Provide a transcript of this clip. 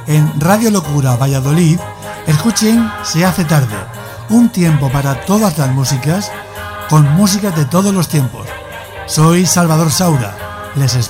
en Radio Locura Valladolid, escuchen Se hace tarde, un tiempo para todas las músicas, con músicas de todos los tiempos. Soy Salvador Saura, les espero.